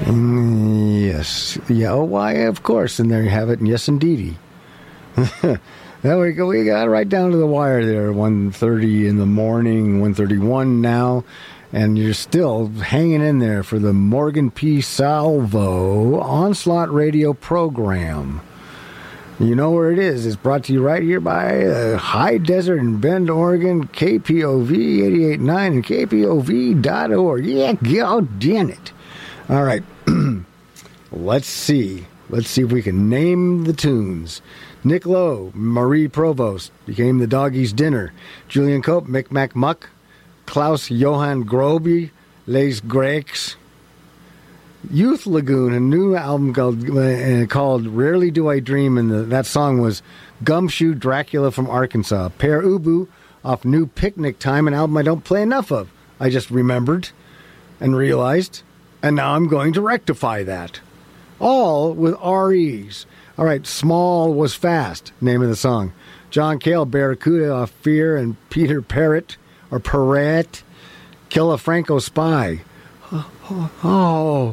Yes. Yeah, oh, why, of course. And there you have it. And yes, indeedy. There we go. We got right down to the wire there. 1:30 in the morning, 1:31 now. And you're still hanging in there for the Morgan P. Salvo Onslaught Radio program. You know where it is. It's brought to you right here by High Desert in Bend, Oregon, KPOV 88.9 and KPOV.org. Yeah, God damn it. All right. Let's see. Let's see if we can name the tunes. Nick Lowe, Marie Provost, Became the Doggy's Dinner. Julian Cope, Mick Mac Muck. Klaus Johann Groby, Les Grecs. Youth Lagoon, a new album called Rarely Do I Dream, and that song was Gumshoe Dracula from Arkansas. Pere Ubu off New Picnic Time, an album I don't play enough of. I just remembered and realized, and now I'm going to rectify that. All with REs. All right, Small Was Fast, name of the song. John Cale, Barracuda off Fear, and Peter Parrott, or Perret, Franco Spy. Oh.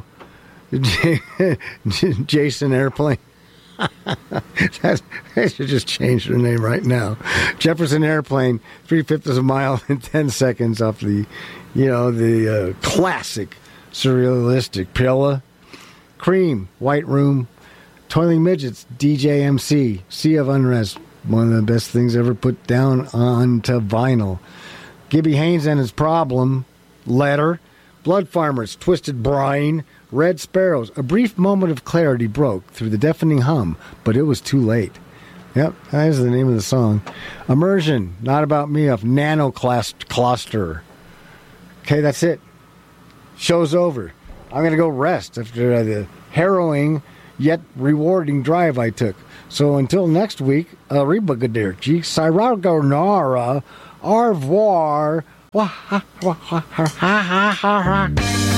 Jason Airplane. They should just change their name right now. Jefferson Airplane, 3/5 of a mile in 10 seconds off the, classic surrealistic Pilla. Cream, White Room. Toiling Midgets, DJ MC, Sea of Unrest, one of the best things ever put down onto vinyl. Gibby Haynes and His Problem, Letter. Blood Farmers, Twisted Brine. Red Sparrows, a brief moment of clarity broke through the deafening hum, but it was too late. Yep, that is the name of the song. Immersion, Not About Me, of Nano Cluster. Okay, that's it. Show's over. I'm going to go rest after the harrowing yet rewarding drive I took. So until next week, Arrivederci, Sayonara, au revoir.